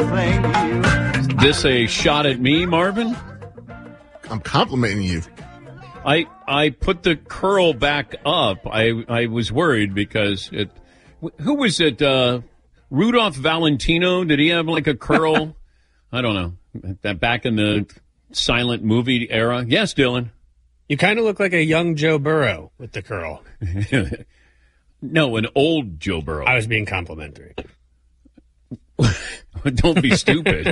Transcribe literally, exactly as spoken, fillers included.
Thank you. Is this a shot at me, Marvin? I'm complimenting you. I I put the curl back up. I I was worried because it. Who was it? Uh, Rudolph Valentino? Did he have like a curl? I don't know. That back in the silent movie era. Yes, Dylan. You kind of look like a young Joe Burrow with the curl. No, an old Joe Burrow. I was being complimentary. Don't be stupid.